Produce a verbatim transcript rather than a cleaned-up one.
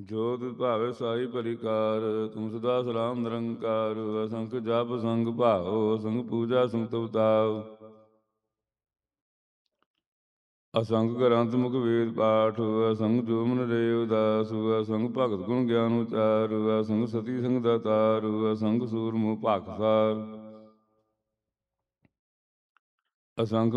ਜੋ ਤਿਸ ਭਾਵੇ ਸਾਈ ਭਲੀ ਕਾਰ, ਤੁਮ ਸਦਾ ਸਲਾਮ ਨਿਰੰਕਾਰ। ਅਸੰਖ ਜਪ ਸੰਗ ਭਾਉ, ਅਸੰਖ ਪੂਜਾ ਸੰਗ ਤਵਤਾਉ। ਅਸੰਖ ਗ੍ਰੰਥ ਮੁਖ ਵੇਦ ਪਾਠ, ਅਸੰਖ ਜੋ ਮਨ ਰੇ ਉਦਾਸ। ਅਸੰਖ ਭਗਤ ਗੁਣ ਗਿਆਨ ਉਚਾਰ, ਅਸੰਖ ਸਤੀ ਸੰਗ ਦਾਤਾਰ। ਅਸੰਖ ਸੂਰਮੁ ਭਾਖਸਾਰ, ਅਸੰਖ